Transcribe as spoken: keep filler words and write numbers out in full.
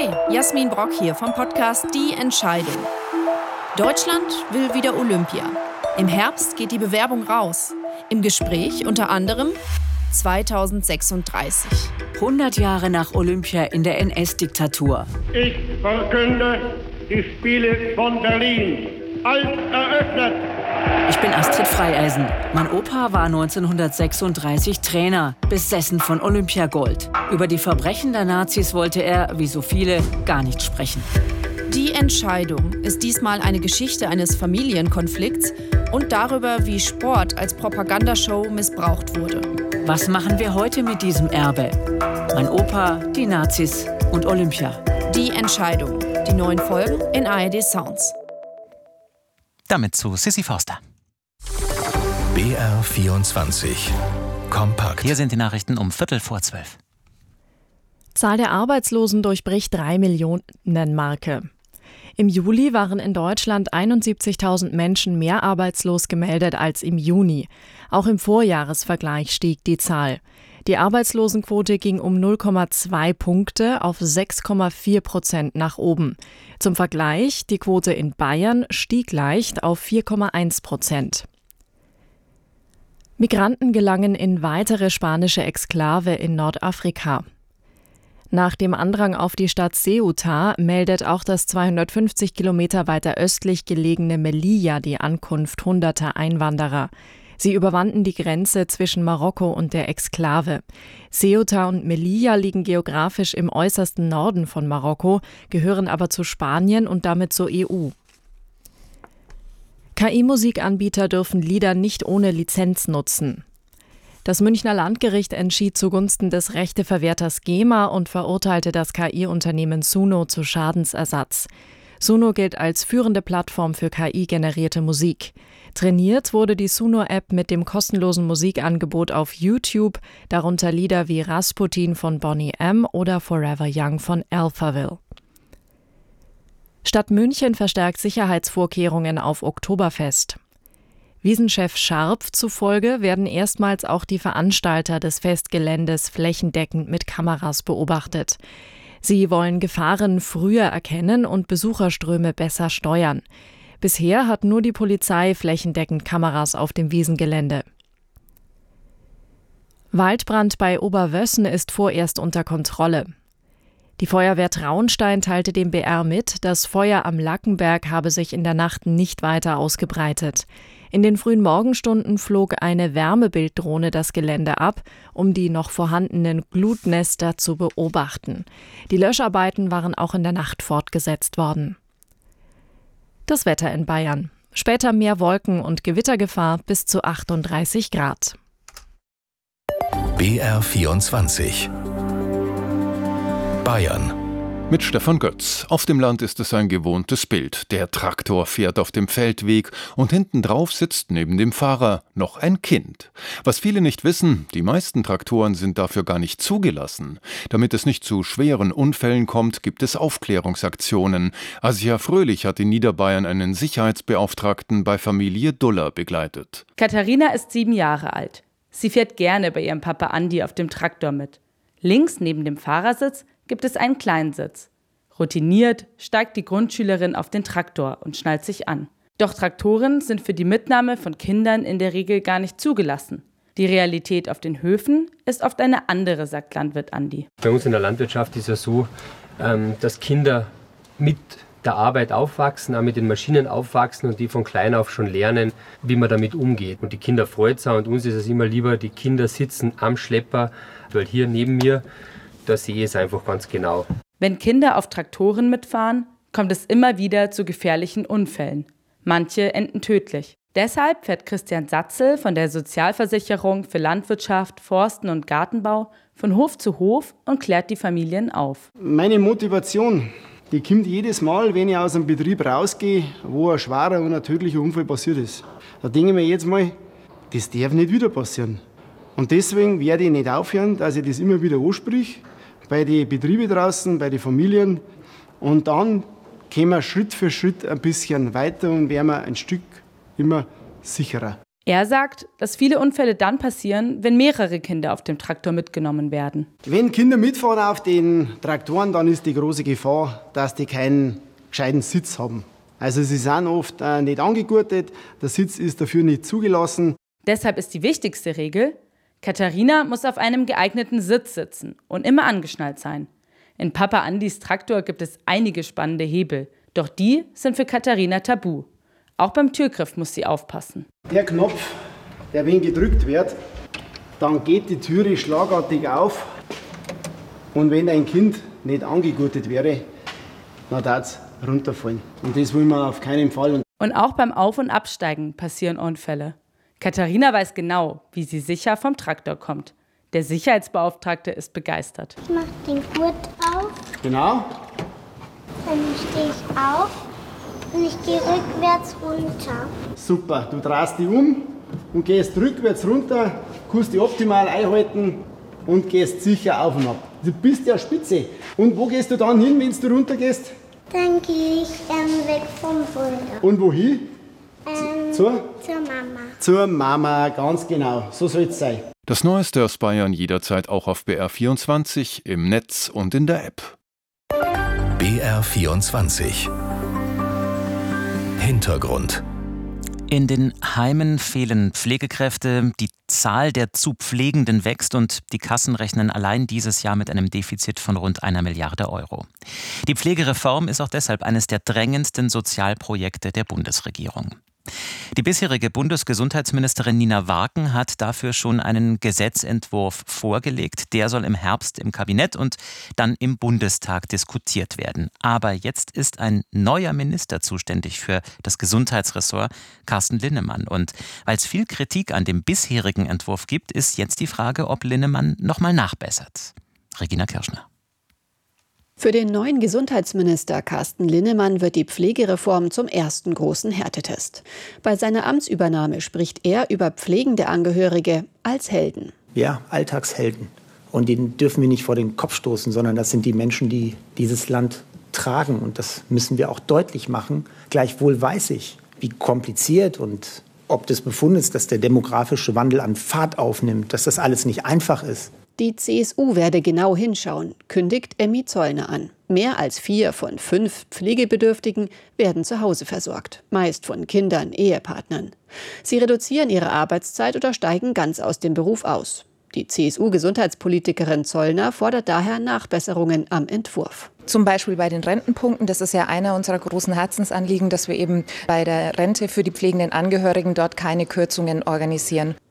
Hi, Jasmin Brock hier vom Podcast Die Entscheidung. Deutschland will wieder Olympia. Im Herbst geht die Bewerbung raus. Im Gespräch unter anderem zweitausendsechsunddreißig. hundert Jahre nach Olympia in der N S-Diktatur. Ich verkünde die Spiele von Berlin als eröffnet. Ich bin Astrid Freieisen. Mein Opa war neunzehnhundertsechsunddreißig Trainer, besessen von Olympiagold. Über die Verbrechen der Nazis wollte er, wie so viele, gar nicht sprechen. Die Entscheidung ist diesmal eine Geschichte eines Familienkonflikts und darüber, wie Sport als Propagandashow missbraucht wurde. Was machen wir heute mit diesem Erbe? Mein Opa, die Nazis und Olympia. Die Entscheidung. Die neuen Folgen in A R D Sounds. Damit zu Sissi Forster. B R vierundzwanzig. Kompakt. Hier sind die Nachrichten um Viertel vor zwölf. Zahl der Arbeitslosen durchbricht drei Millionen Marke. Im Juli waren in Deutschland einundsiebzigtausend Menschen mehr arbeitslos gemeldet als im Juni. Auch im Vorjahresvergleich stieg die Zahl. Die Arbeitslosenquote ging um null Komma zwei Punkte auf sechs Komma vier Prozent nach oben. Zum Vergleich, die Quote in Bayern stieg leicht auf vier Komma eins Prozent. Migranten gelangen in weitere spanische Exklave in Nordafrika. Nach dem Andrang auf die Stadt Ceuta meldet auch das zweihundertfünfzig Kilometer weiter östlich gelegene Melilla die Ankunft hunderter Einwanderer. Sie überwanden die Grenze zwischen Marokko und der Exklave. Ceuta und Melilla liegen geografisch im äußersten Norden von Marokko, gehören aber zu Spanien und damit zur E U. K I-Musikanbieter dürfen Lieder nicht ohne Lizenz nutzen. Das Münchner Landgericht entschied zugunsten des Rechteverwerters GEMA und verurteilte das K I-Unternehmen Suno zu Schadensersatz. Suno gilt als führende Plattform für K I-generierte Musik. Trainiert wurde die Suno-App mit dem kostenlosen Musikangebot auf YouTube, darunter Lieder wie Rasputin von Boney M. oder Forever Young von Alphaville. Stadt München verstärkt Sicherheitsvorkehrungen auf Oktoberfest. Wiesenchef Scharpf zufolge werden erstmals auch die Veranstalter des Festgeländes flächendeckend mit Kameras beobachtet. Sie wollen Gefahren früher erkennen und Besucherströme besser steuern. Bisher hat nur die Polizei flächendeckend Kameras auf dem Wiesengelände. Waldbrand bei Oberwössen ist vorerst unter Kontrolle. Die Feuerwehr Traunstein teilte dem B R mit, das Feuer am Lackenberg habe sich in der Nacht nicht weiter ausgebreitet. In den frühen Morgenstunden flog eine Wärmebilddrohne das Gelände ab, um die noch vorhandenen Glutnester zu beobachten. Die Löscharbeiten waren auch in der Nacht fortgesetzt worden. Das Wetter in Bayern. Später mehr Wolken und Gewittergefahr bis zu achtunddreißig Grad. B R vierundzwanzig. Bayern. Mit Stefan Götz. Auf dem Land ist es ein gewohntes Bild. Der Traktor fährt auf dem Feldweg und hinten drauf sitzt neben dem Fahrer noch ein Kind. Was viele nicht wissen, die meisten Traktoren sind dafür gar nicht zugelassen. Damit es nicht zu schweren Unfällen kommt, gibt es Aufklärungsaktionen. Asia Fröhlich hat in Niederbayern einen Sicherheitsbeauftragten bei Familie Duller begleitet. Katharina ist sieben Jahre alt. Sie fährt gerne bei ihrem Papa Andi auf dem Traktor mit. Links neben dem Fahrersitz gibt es einen kleinen Sitz. Routiniert steigt die Grundschülerin auf den Traktor und schnallt sich an. Doch Traktoren sind für die Mitnahme von Kindern in der Regel gar nicht zugelassen. Die Realität auf den Höfen ist oft eine andere, sagt Landwirt Andi. Bei uns in der Landwirtschaft ist es so, dass Kinder mit der Arbeit aufwachsen, auch mit den Maschinen aufwachsen und die von klein auf schon lernen, wie man damit umgeht. Und die Kinder freut es auch und uns ist es immer lieber, die Kinder sitzen am Schlepper, weil hier neben mir, da sehe ich es einfach ganz genau. Wenn Kinder auf Traktoren mitfahren, kommt es immer wieder zu gefährlichen Unfällen. Manche enden tödlich. Deshalb fährt Christian Satzel von der Sozialversicherung für Landwirtschaft, Forsten und Gartenbau von Hof zu Hof und klärt die Familien auf. Meine Motivation, die kommt jedes Mal, wenn ich aus einem Betrieb rausgehe, wo ein schwerer und ein tödlicher Unfall passiert ist. Da denke ich mir jetzt mal, das darf nicht wieder passieren. Und deswegen werde ich nicht aufhören, dass ich das immer wieder ansprich, bei den Betrieben draußen, bei den Familien. Und dann gehen wir Schritt für Schritt ein bisschen weiter und werden wir ein Stück immer sicherer. Er sagt, dass viele Unfälle dann passieren, wenn mehrere Kinder auf dem Traktor mitgenommen werden. Wenn Kinder mitfahren auf den Traktoren, dann ist die große Gefahr, dass die keinen gescheiten Sitz haben. Also sie sind oft äh, nicht angegurtet, der Sitz ist dafür nicht zugelassen. Deshalb ist die wichtigste Regel, Katharina muss auf einem geeigneten Sitz sitzen und immer angeschnallt sein. In Papa Andis Traktor gibt es einige spannende Hebel, doch die sind für Katharina tabu. Auch beim Türgriff muss sie aufpassen. Der Knopf, der wenn gedrückt wird, dann geht die Türe schlagartig auf. Und wenn ein Kind nicht angegurtet wäre, dann darf es runterfallen. Und das will man auf keinen Fall. Und auch beim Auf- und Absteigen passieren Unfälle. Katharina weiß genau, wie sie sicher vom Traktor kommt. Der Sicherheitsbeauftragte ist begeistert. Ich mache den Gurt auf. Genau. Dann stehe ich auf und ich gehe rückwärts runter. Super, du drehst dich um und gehst rückwärts runter, kannst dich optimal einhalten und gehst sicher auf und ab. Du bist ja spitze. Und wo gehst du dann hin, wenn du runter gehst? Dann gehe ich ähm, weg vom Boulder. Und wohin? Ähm, Zur? Zur Mama. Zur Mama, ganz genau. So soll es sein. Das Neueste aus Bayern jederzeit auch auf B R vierundzwanzig, im Netz und in der App. B R vierundzwanzig. Hintergrund. In den Heimen fehlen Pflegekräfte, die Zahl der zu Pflegenden wächst und die Kassen rechnen allein dieses Jahr mit einem Defizit von rund einer Milliarde Euro. Die Pflegereform ist auch deshalb eines der drängendsten Sozialprojekte der Bundesregierung. Die bisherige Bundesgesundheitsministerin Nina Warken hat dafür schon einen Gesetzentwurf vorgelegt. Der soll im Herbst im Kabinett und dann im Bundestag diskutiert werden. Aber jetzt ist ein neuer Minister zuständig für das Gesundheitsressort, Carsten Linnemann. Und weil es viel Kritik an dem bisherigen Entwurf gibt, ist jetzt die Frage, ob Linnemann nochmal nachbessert. Regina Kirschner. Für den neuen Gesundheitsminister Carsten Linnemann wird die Pflegereform zum ersten großen Härtetest. Bei seiner Amtsübernahme spricht er über pflegende Angehörige als Helden. Ja, Alltagshelden. Und denen dürfen wir nicht vor den Kopf stoßen, sondern das sind die Menschen, die dieses Land tragen. Und das müssen wir auch deutlich machen. Gleichwohl weiß ich, wie kompliziert und ob des Befundes, dass der demografische Wandel an Fahrt aufnimmt, dass das alles nicht einfach ist. Die C S U werde genau hinschauen, kündigt Emmy Zollner an. Mehr als vier von fünf Pflegebedürftigen werden zu Hause versorgt, meist von Kindern, Ehepartnern. Sie reduzieren ihre Arbeitszeit oder steigen ganz aus dem Beruf aus. Die C S U-Gesundheitspolitikerin Zollner fordert daher Nachbesserungen am Entwurf. Zum Beispiel bei den Rentenpunkten, das ist ja einer unserer großen Herzensanliegen, dass wir eben bei der Rente für die pflegenden Angehörigen dort keine Kürzungen organisieren.